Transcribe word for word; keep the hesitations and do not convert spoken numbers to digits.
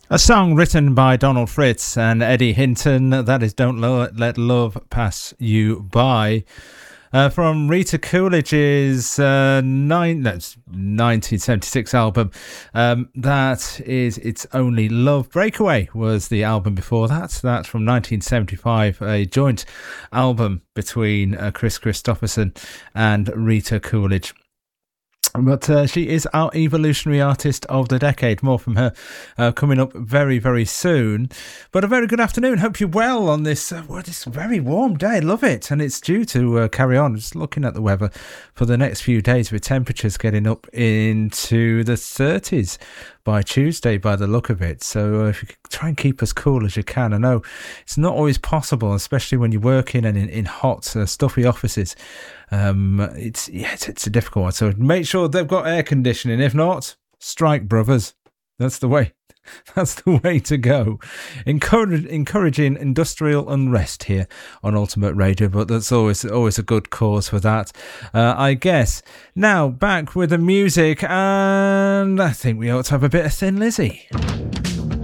A song written by Donald Fritz and Eddie Hinton, that is Don't Lo- Let Love Pass You By. Uh, from Rita Coolidge's uh, nine, no, nineteen seventy-six album. Um, that is It's Only Love. Breakaway was the album before that. That's from nineteen seventy-five, a joint album between uh, Chris Christopherson and Rita Coolidge. But uh, she is our evolutionary artist of the decade. More from her uh, coming up very, very soon. But a very good afternoon. Hope you're well on this, uh, well, this very warm day. Love it. And it's due to uh, carry on. Just looking at the weather for the next few days with temperatures getting up into the thirties by Tuesday by the look of it. So uh, if you try and keep as cool as you can. I know it's not always possible, especially when you're working and in, in hot, uh, stuffy offices. Um, it's, yeah, it's, it's a difficult one. So make sure they've got air conditioning. If not, strike, brothers. That's the way. That's the way to go. Encourage, encouraging industrial unrest here on Ultimate Radio, but that's always always a good cause for that, uh, I guess. Now, back with the music, and I think we ought to have a bit of Thin Lizzy.